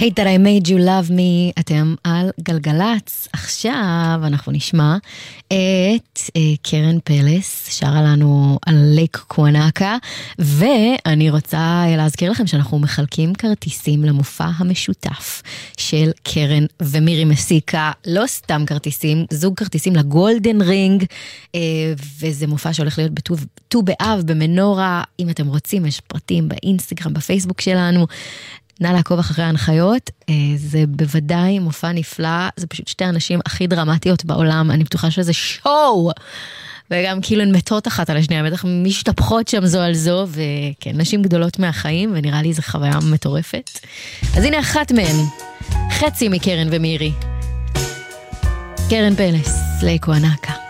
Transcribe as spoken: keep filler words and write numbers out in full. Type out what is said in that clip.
Hate that I made you love me, אתם על גלגלץ. עכשיו אנחנו נשמע את uh, קרן פלס, שרה לנו על לייק קואנקה, ואני רוצה להזכיר לכם שאנחנו מחלקים כרטיסים למופע המשותף של קרן ומירי מסיקה, לא סתם כרטיסים, זוג כרטיסים לגולדן רינג, uh, וזה מופע שהולך להיות בט"ו באב במנורה. אם אתם רוצים, יש פרטים באינסטגרם, בפייסבוק שלנו, נא לעקוב אחרי ההנחיות. זה בוודאי מופע נפלא, זה פשוט שתי אנשים הכי דרמטיות בעולם, אני בטוחה שזה שואו, וגם כאילו הן מתות אחת על השנייה, בטח משתפחות שם זו על זו, וכן, נשים גדולות מהחיים, ונראה לי זו חוויה מטורפת. אז הנה אחת מהן, חצי מקרן ומירי, קרן פלס, לייק קואנקה.